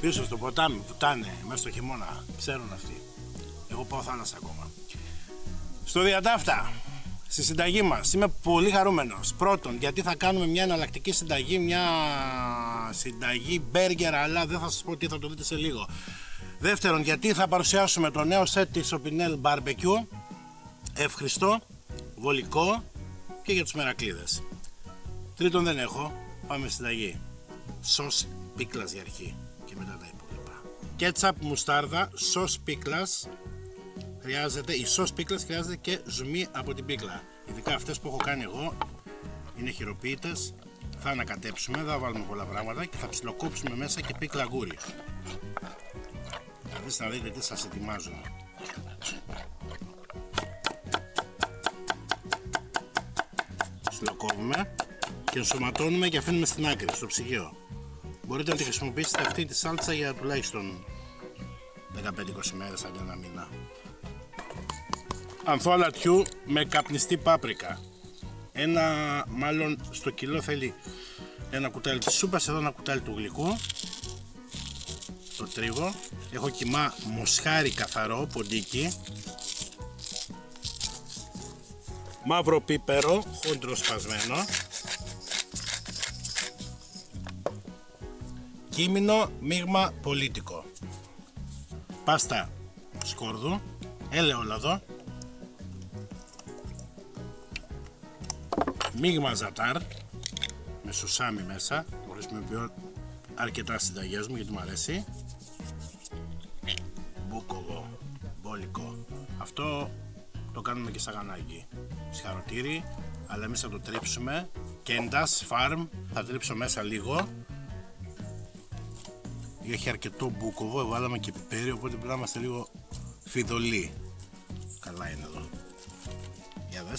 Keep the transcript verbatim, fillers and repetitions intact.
πίσω στο ποτάμι που τάνε μέσα στο χειμώνα. Ξέρουν αυτοί. Εγώ πάω θάλασσα ακόμα. Στο διατάφτα, στη συνταγή μας, είμαι πολύ χαρούμενος. Πρώτον, γιατί θα κάνουμε μια εναλλακτική συνταγή, μια συνταγή μπέργκερ, αλλά δεν θα σας πω τι, θα το δείτε σε λίγο. Δεύτερον, γιατί θα παρουσιάσουμε το νέο σετ της Opinel Barbecue, εύχριστο, βολικό και για τους μερακλείδες. Τρίτον, δεν έχω, πάμε στη συνταγή. Σος πίκλας για αρχή και μετά τα υπόλοιπα. Κέτσαπ μουστάρδα, σος πίκλας. Χρειάζεται, η σος πίκλας χρειάζεται και ζουμί από την πίκλα. Ειδικά αυτές που έχω κάνει εγώ είναι χειροποίητες. Θα ανακατέψουμε, δεν θα βάλουμε πολλά πράγματα και θα ψιλοκόψουμε μέσα και πίκλα γούρι. Δηλαδή να δείτε τι σας ετοιμάζω. Ψιλοκόβουμε και ενσωματώνουμε και αφήνουμε στην άκρη, στο ψυγείο. Μπορείτε να τη χρησιμοποιήσετε αυτή τη σάλτσα για τουλάχιστον δεκαπέντε είκοσι μέρες αντί ένα μήνα. Ανθό αλατιού με καπνιστή πάπρικα. Ένα, μάλλον στο κιλό θέλει ένα κουτάλι της σούπας, εδώ ένα κουτάλι του γλυκού. Το τρίβω. Έχω κιμά μοσχάρι καθαρό, ποντίκι. Μαύρο πίπερο, χόντρο σπασμένο. Κίμινο μείγμα πολύτικο. Πάστα σκόρδου, ελαιόλαδο. Μείγμα ζατάρ με σουσάμι μέσα. Το χρησιμοποιώ αρκετά στις συνταγές μου γιατί μου αρέσει. Μπούκοβο, μπόλικο. Αυτό το κάνουμε και σαγανάκι. Συγχαρητήρι, αλλά εμείς θα το τρίψουμε. Κέντας, φάρμ, θα τρίψω μέσα λίγο. Έχει αρκετό μπούκοβο, βάλαμε και πιπέρι, οπότε πρέπει να είμαστε λίγο φιδωλοί. Καλά είναι εδώ.